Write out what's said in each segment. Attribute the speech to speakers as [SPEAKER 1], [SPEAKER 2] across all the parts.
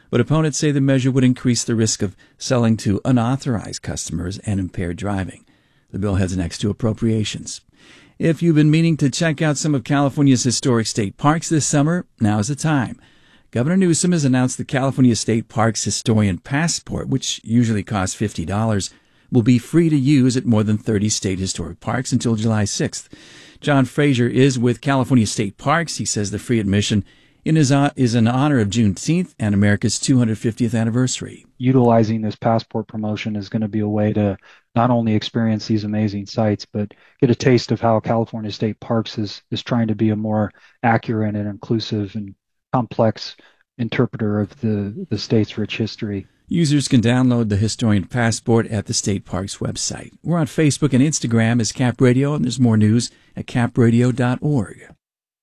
[SPEAKER 1] but opponents say the measure would increase the risk of selling to unauthorized customers and impaired driving. The bill heads next to appropriations. If you've been meaning to check out some of California's historic state parks this summer, now's the time. Governor Newsom has announced the California State Parks Historian Passport, which usually costs $50, will be free to use at more than 30 state historic parks until July 6th. John Frazier is with California State Parks. He says the free admission is in honor of Juneteenth and America's 250th anniversary.
[SPEAKER 2] Utilizing this passport promotion is going to be a way to not only experience these amazing sites, but get a taste of how California State Parks is trying to be a more accurate and inclusive and complex interpreter of the state's rich history.
[SPEAKER 1] Users can download the Historian Passport at the State Parks website. We're on Facebook and Instagram as Cap Radio, and there's more news at capradio.org.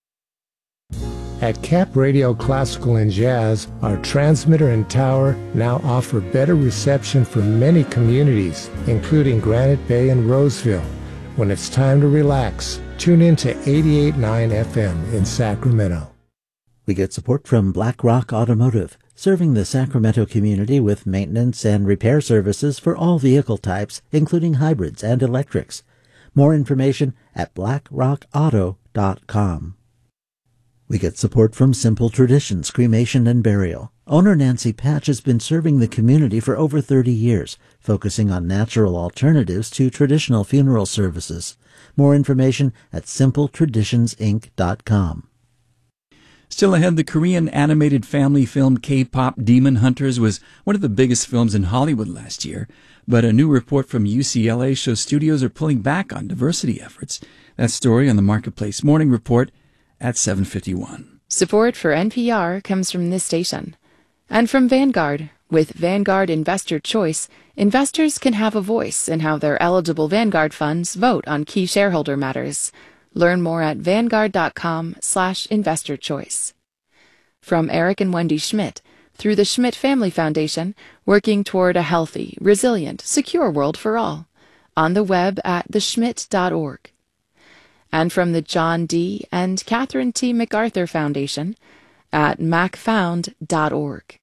[SPEAKER 3] At Cap Radio Classical and Jazz, our transmitter and tower now offer better reception for many communities, including Granite Bay and Roseville. When it's time to relax, tune in to 88.9 FM in Sacramento.
[SPEAKER 4] We get support from Black Rock Automotive, serving the Sacramento community with maintenance and repair services for all vehicle types, including hybrids and electrics. More information at blackrockauto.com. We get support from Simple Traditions Cremation and Burial. Owner Nancy Patch has been serving the community for over 30 years, focusing on natural alternatives to traditional funeral services. More information at simpletraditionsinc.com.
[SPEAKER 1] Still ahead, the Korean animated family film K-Pop Demon Hunters was one of the biggest films in Hollywood last year, but a new report from UCLA shows studios are pulling back on diversity efforts. That story on the Marketplace Morning Report at 7:51.
[SPEAKER 5] Support for NPR comes from this station and from Vanguard. With Vanguard Investor Choice, investors can have a voice in how their eligible Vanguard funds vote on key shareholder matters. Learn more at vanguard.com/investorchoice. From Eric and Wendy Schmidt, through the Schmidt Family Foundation, working toward a healthy, resilient, secure world for all. On the web at theschmidt.org. And from the John D. and Catherine T. MacArthur Foundation at macfound.org.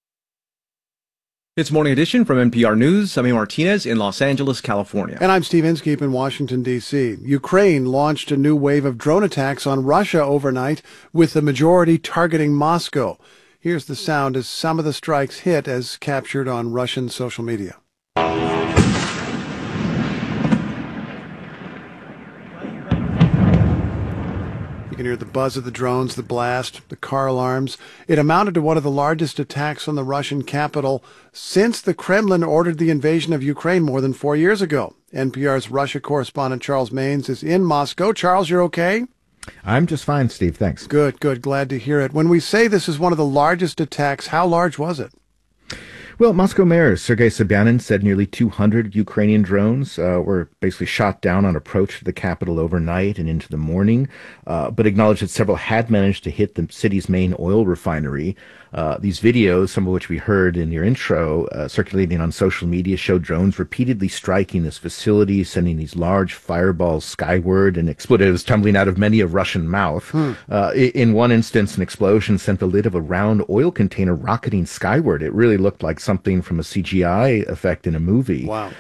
[SPEAKER 6] It's Morning Edition from NPR News. I'm A. Martinez in Los Angeles, California.
[SPEAKER 7] And I'm Steve Inskeep in Washington, D.C. Ukraine launched a new wave of drone attacks on Russia overnight, with the majority targeting Moscow. Here's the sound as some of the strikes hit, as captured on Russian social media. You can hear the buzz of the drones, the blast, the car alarms. It amounted to one of the largest attacks on the Russian capital since the Kremlin ordered the invasion of Ukraine more than 4 years ago. NPR's Russia correspondent Charles Maynes is in Moscow. Charles, you're okay?
[SPEAKER 8] I'm just fine, Steve. Thanks.
[SPEAKER 7] Good. Glad to hear it. When we say this is one of the largest attacks, how large was it?
[SPEAKER 8] Well, Moscow Mayor Sergei Sobyanin said nearly 200 Ukrainian drones were basically shot down on approach to the capital overnight and into the morning, but acknowledged that several had managed to hit the city's main oil refinery. These videos, some of which we heard in your intro, circulating on social media, show drones repeatedly striking this facility, sending these large fireballs skyward and explosives tumbling out of many a Russian mouth. In one instance, an explosion sent the lid of a round oil container rocketing skyward. It really looked like something from a CGI effect in a movie.
[SPEAKER 7] Wow.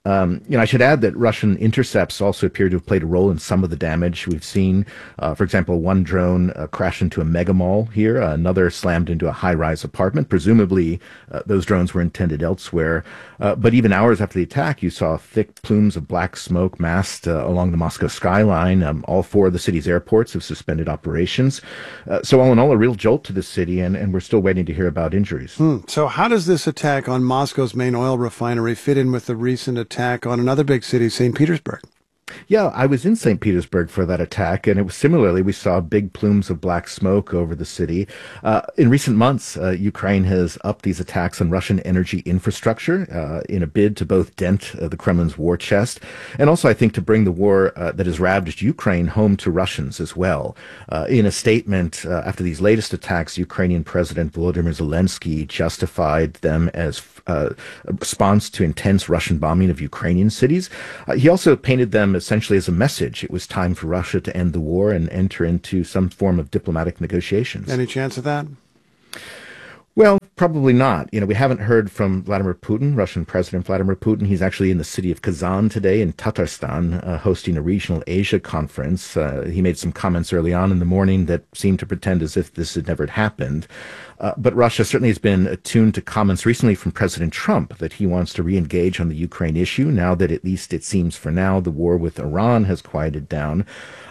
[SPEAKER 8] I should add that Russian intercepts also appear to have played a role in some of the damage we've seen. For example, one drone crashed into a mega mall here. Another slammed into a high-rise apartment. Presumably, those drones were intended elsewhere. But even hours after the attack, you saw thick plumes of black smoke massed along the Moscow skyline. All four of the city's airports have suspended operations. So all in all, a real jolt to the city, and we're still waiting to hear about injuries.
[SPEAKER 7] So how does this attack on Moscow's main oil refinery fit in with the recent attack on another big city, St. Petersburg?
[SPEAKER 8] Yeah, I was in St. Petersburg for that attack, and it was similarly, we saw big plumes of black smoke over the city. In recent months, Ukraine has upped these attacks on Russian energy infrastructure in a bid to both dent the Kremlin's war chest, and also, I think, to bring the war that has ravaged Ukraine home to Russians as well. In a statement after these latest attacks, Ukrainian President Volodymyr Zelensky justified them as a response to intense Russian bombing of Ukrainian cities. He also painted them essentially as a message. It was time for Russia to end the war and enter into some form of diplomatic negotiations.
[SPEAKER 7] Any chance of that?
[SPEAKER 8] Well, Probably not. We haven't heard from Vladimir Putin, Russian President Vladimir Putin. He's actually in the city of Kazan today in Tatarstan, hosting a regional Asia conference. He made some comments early on in the morning that seemed to pretend as if this had never happened. But Russia certainly has been attuned to comments recently from President Trump that he wants to re-engage on the Ukraine issue now that at least it seems for now the war with Iran has quieted down.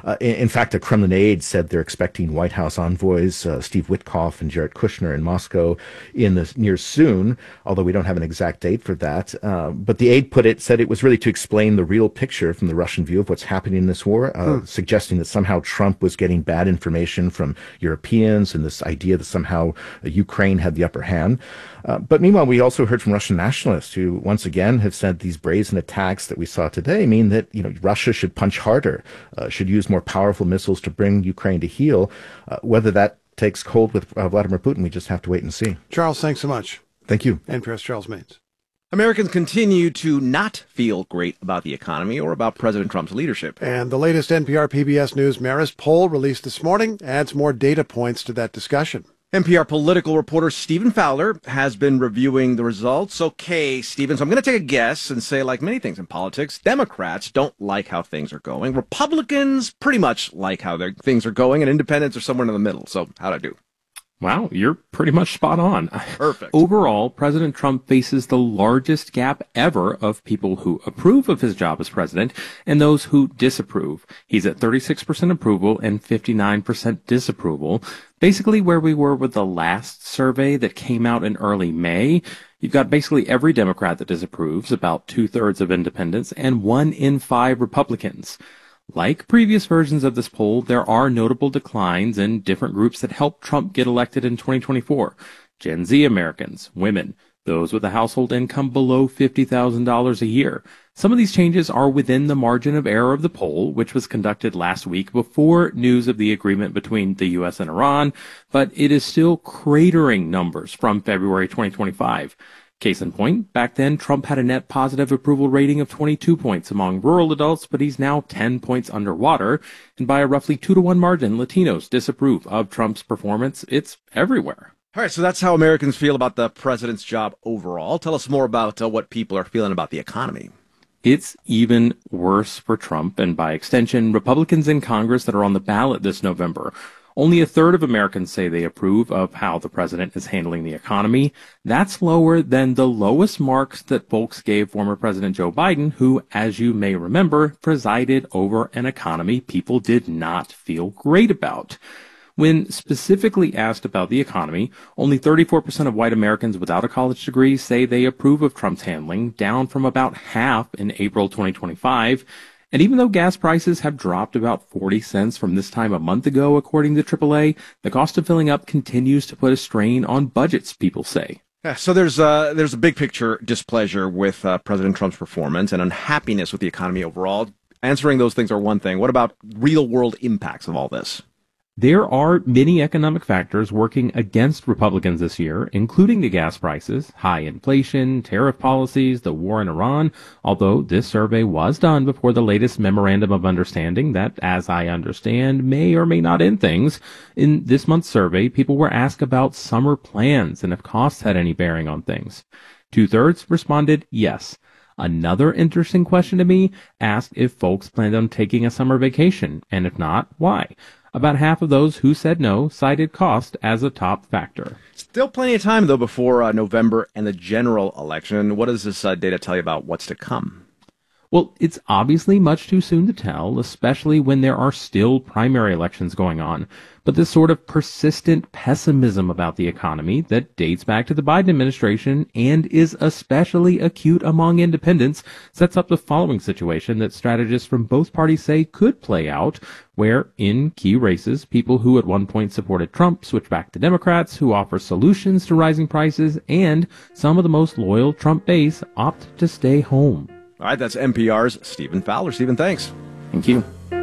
[SPEAKER 8] In fact, a Kremlin aide said they're expecting White House envoys Steve Witkoff and Jared Kushner in Moscow in the near soon, although we don't have an exact date for that. But the aide said it was really to explain the real picture from the Russian view of what's happening in this war, suggesting that somehow Trump was getting bad information from Europeans and this idea that somehow Ukraine had the upper hand. But meanwhile, we also heard from Russian nationalists who once again have said these brazen attacks that we saw today mean that Russia should punch harder, should use more powerful missiles to bring Ukraine to heel. Whether that takes hold with Vladimir Putin, we just have to wait and see.
[SPEAKER 7] Charles, thanks so much.
[SPEAKER 8] Thank you.
[SPEAKER 7] NPR's Charles Maines.
[SPEAKER 6] Americans continue to not feel great about the economy or about President Trump's leadership.
[SPEAKER 7] And the latest NPR PBS News Marist poll released this morning adds more data points to that discussion.
[SPEAKER 6] NPR political reporter Stephen Fowler has been reviewing the results. Okay, Stephen, so I'm going to take a guess and say, like many things in politics, Democrats don't like how things are going. Republicans pretty much like how things are going, and independents are somewhere in the middle. So how'd I do?
[SPEAKER 9] Wow, you're pretty much spot on.
[SPEAKER 6] Perfect.
[SPEAKER 9] Overall, President Trump faces the largest gap ever of people who approve of his job as president and those who disapprove. He's at 36% approval and 59% disapproval. Basically where we were with the last survey that came out in early May. You've got basically every Democrat that disapproves, about 2/3 of independents, and 1 in 5 Republicans. Like previous versions of this poll, there are notable declines in different groups that helped Trump get elected in 2024. Gen Z Americans, women, those with a household income below $50,000 a year. Some of these changes are within the margin of error of the poll, which was conducted last week before news of the agreement between the U.S. and Iran, but it is still cratering numbers from February 2025. Case in point, back then, Trump had a net positive approval rating of 22 points among rural adults, but he's now 10 points underwater. And by a roughly 2-to-1 margin, Latinos disapprove of Trump's performance. It's everywhere.
[SPEAKER 6] All right, so that's how Americans feel about the president's job overall. Tell us more about what people are feeling about the economy.
[SPEAKER 9] It's even worse for Trump and, by extension, Republicans in Congress that are on the ballot this November. Only 1/3 of Americans say they approve of how the president is handling the economy. That's lower than the lowest marks that folks gave former President Joe Biden, who, as you may remember, presided over an economy people did not feel great about. When specifically asked about the economy, only 34% of white Americans without a college degree say they approve of Trump's handling, down from about half in April 2025. And even though gas prices have dropped about 40 cents from this time a month ago, according to AAA, the cost of filling up continues to put a strain on budgets, people say.
[SPEAKER 6] Yeah, so there's a big picture displeasure with President Trump's performance and unhappiness with the economy overall. Answering those things are one thing. What about real-world impacts of all this?
[SPEAKER 9] There are many economic factors working against Republicans this year, including the gas prices, high inflation, tariff policies, the war in Iran, although this survey was done before the latest memorandum of understanding that, as I understand, may or may not end things. In this month's survey, people were asked about summer plans and if costs had any bearing on things. 2/3 responded yes. Another interesting question to me asked if folks planned on taking a summer vacation, and if not, why? About half of those who said no cited cost as a top factor.
[SPEAKER 6] Still plenty of time, though, before November and the general election. What does this data tell you about what's to come?
[SPEAKER 9] Well, it's obviously much too soon to tell, especially when there are still primary elections going on. But this sort of persistent pessimism about the economy that dates back to the Biden administration and is especially acute among independents sets up the following situation that strategists from both parties say could play out, where in key races, people who at one point supported Trump switch back to Democrats who offer solutions to rising prices, and some of the most loyal Trump base opt to stay home.
[SPEAKER 6] All right, that's NPR's Stephen Fowler. Stephen, thanks.
[SPEAKER 9] Thank you.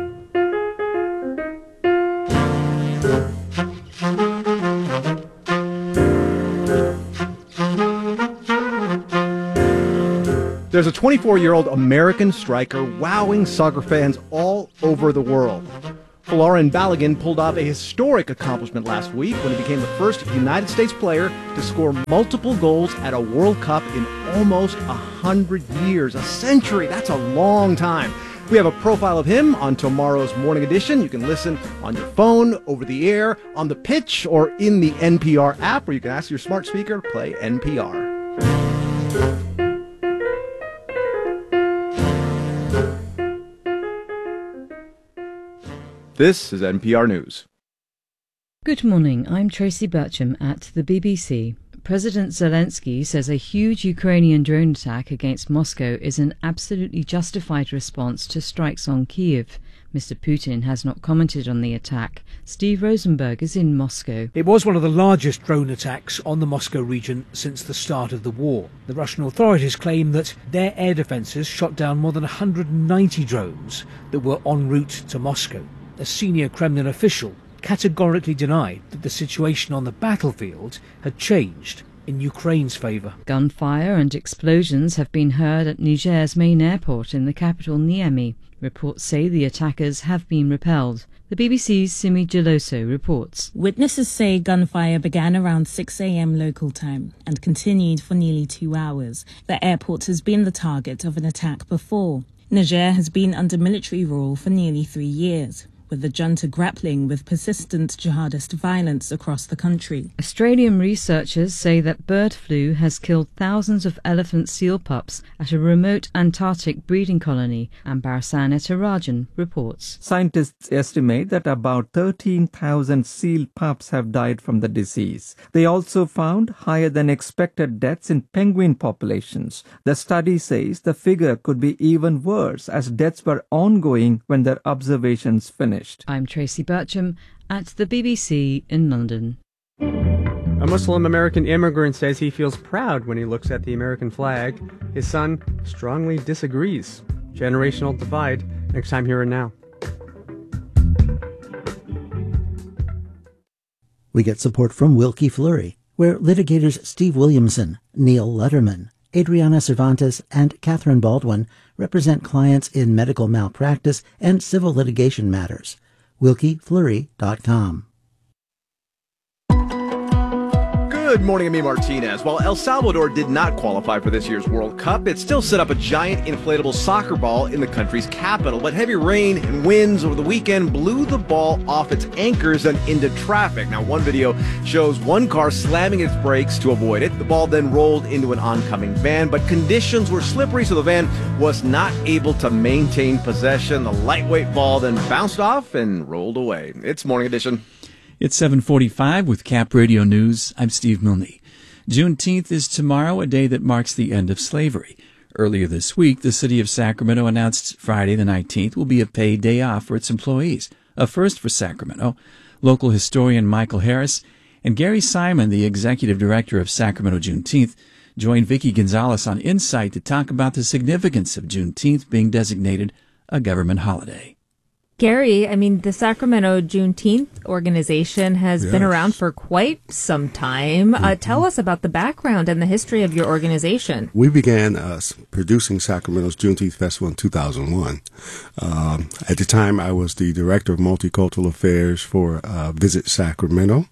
[SPEAKER 6] There's a 24-year-old American striker wowing soccer fans all over the world. Folarin Balogun pulled off a historic accomplishment last week when he became the first United States player to score multiple goals at a World Cup in almost 100 years. A century, that's a long time. We have a profile of him on tomorrow's Morning Edition. You can listen on your phone, over the air, on the pitch, or in the NPR app, where you can ask your smart speaker to play NPR. This is NPR News.
[SPEAKER 10] Good morning, I'm Tracy Bircham at the BBC. President Zelensky says a huge Ukrainian drone attack against Moscow is an absolutely justified response to strikes on Kyiv. Mr. Putin has not commented on the attack. Steve Rosenberg is in Moscow.
[SPEAKER 11] It was one of the largest drone attacks on the Moscow region since the start of the war. The Russian authorities claim that their air defences shot down more than 190 drones that were en route to Moscow. A senior Kremlin official categorically denied that the situation on the battlefield had changed in Ukraine's favour.
[SPEAKER 10] Gunfire and explosions have been heard at Niger's main airport in the capital Niamey. Reports say the attackers have been repelled. The BBC's Simi Geloso reports.
[SPEAKER 12] Witnesses say gunfire began around 6 a.m. local time and continued for nearly 2 hours. The airport has been the target of an attack before. Niger has been under military rule for nearly 3 years, with the junta grappling with persistent jihadist violence across the country.
[SPEAKER 10] Australian researchers say that bird flu has killed thousands of elephant seal pups at a remote Antarctic breeding colony, Ambarasan Etarajan reports.
[SPEAKER 13] Scientists estimate that about 13,000 seal pups have died from the disease. They also found higher than expected deaths in penguin populations. The study says the figure could be even worse as deaths were ongoing when their observations finished.
[SPEAKER 10] I'm Tracy Bircham at the BBC in London.
[SPEAKER 14] A Muslim American immigrant says he feels proud when he looks at the American flag. His son strongly disagrees. Generational divide. Next time, Here and Now.
[SPEAKER 4] We get support from Wilkie Fleury, where litigators Steve Williamson, Neil Letterman, Adriana Cervantes, and Catherine Baldwin represent clients in medical malpractice and civil litigation matters. WilkieFleury.com.
[SPEAKER 6] Good morning, Amy Martinez. While El Salvador did not qualify for this year's World Cup, it still set up a giant inflatable soccer ball in the country's capital. But heavy rain and winds over the weekend blew the ball off its anchors and into traffic. Now, one video shows one car slamming its brakes to avoid it. The ball then rolled into an oncoming van, but conditions were slippery, so the van was not able to maintain possession. The lightweight ball then bounced off and rolled away. It's Morning Edition.
[SPEAKER 1] It's 7:45 with Cap Radio News. I'm Steve Milne. Juneteenth is tomorrow, a day that marks the end of slavery. Earlier this week, the city of Sacramento announced Friday the 19th will be a paid day off for its employees, a first for Sacramento. Local historian Michael Harris and Gary Simon, the executive director of Sacramento Juneteenth, joined Vicki Gonzalez on Insight to talk about the significance of Juneteenth being designated a government holiday.
[SPEAKER 15] Gary, I mean, the Sacramento Juneteenth organization has been around for quite some time. Tell us about the background and the history of your organization.
[SPEAKER 16] We began producing Sacramento's Juneteenth Festival in 2001. At the time, I was the director of multicultural affairs for Visit Sacramento.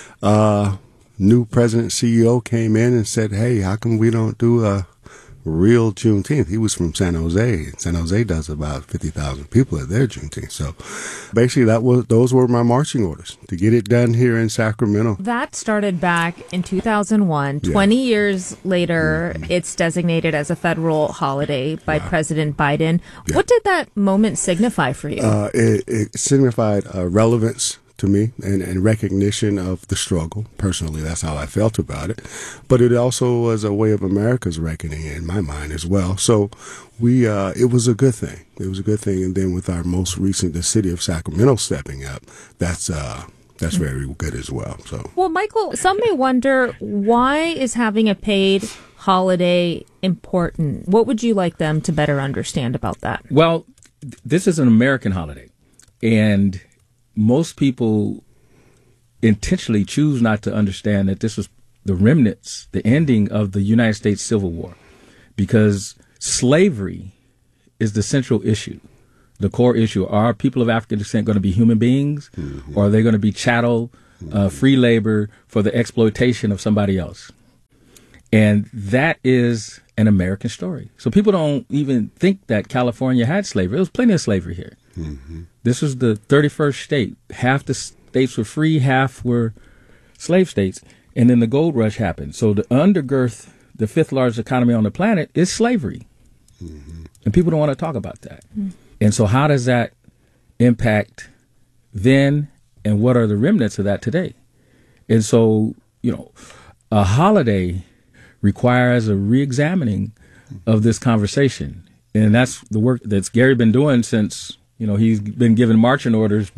[SPEAKER 16] New president CEO came in and said, hey, how come we don't do a real Juneteenth? He was from San Jose. San Jose does about 50,000 people at their Juneteenth. So basically those were my marching orders to get it done here in Sacramento.
[SPEAKER 15] That started back in 2001. 20 years later, it's designated as a federal holiday by President Biden. What did that moment signify for you?
[SPEAKER 16] It signified relevance to me and recognition of the struggle. Personally, that's how I felt about it. But it also was a way of America's reckoning in my mind as well. So it was a good thing. It was a good thing. And then with our most recent, the city of Sacramento stepping up, that's very good as well. So,
[SPEAKER 15] well, Michael, some may wonder, why is having a paid holiday important? What would you like them to better understand about that?
[SPEAKER 17] Well, this is an American holiday, and most people intentionally choose not to understand that this was the remnants, the ending of the United States Civil War, because slavery is the central issue. the core issue. Are people of African descent going to be human beings, or are they going to be chattel, free labor for the exploitation of somebody else? And that is an American story. So people don't even think that California had slavery. There was plenty of slavery here. This was the 31st state. Half the states were free, half were slave states. And then the gold rush happened. So the undergirth, the fifth largest economy on the planet, is slavery. And people don't want to talk about that. And so how does that impact then, and what are the remnants of that today? And so, a holiday requires a re-examining of this conversation. And that's the work that's Gary been doing since, he's been given marching orders.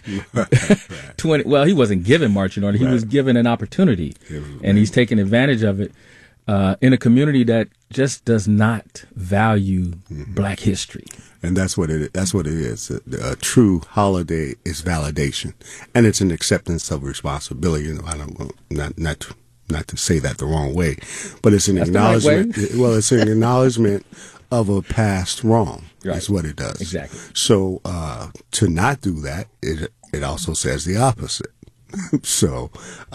[SPEAKER 17] Well, he wasn't given marching orders. He was given an opportunity. And he's taken advantage of it in a community that just does not value Black history.
[SPEAKER 16] And that's what it is. A true holiday is validation, and it's an acceptance of responsibility. I don't not to say that the wrong way, but it's an acknowledgement.
[SPEAKER 17] Right,
[SPEAKER 16] well, it's an acknowledgement of a past wrong. Right. That's what it does.
[SPEAKER 17] Exactly.
[SPEAKER 16] So to not do that, it also says the opposite. So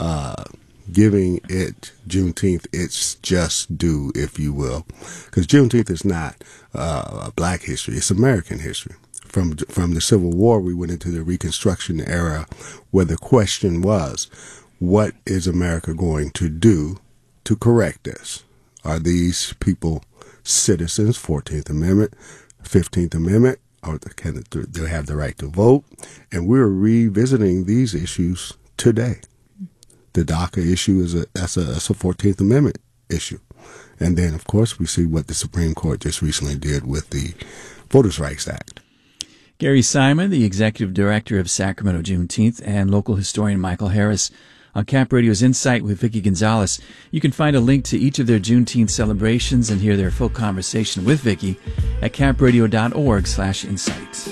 [SPEAKER 16] giving it Juneteenth its just due, if you will, because Juneteenth is not Black history; it's American history. From the Civil War, we went into the Reconstruction era, where the question was, what is America going to do to correct this? Are these people citizens, 14th Amendment, 15th Amendment, or can they have the right to vote? And we're revisiting these issues today. The DACA issue is a 14th Amendment issue. And then, of course, we see what the Supreme Court just recently did with the Voters' Rights Act.
[SPEAKER 1] Gary Simon, the Executive Director of Sacramento Juneteenth, and local historian Michael Harris on Cap Radio's Insight with Vicki Gonzalez. You can find a link to each of their Juneteenth celebrations and hear their full conversation with Vicki at capradio.org/insight.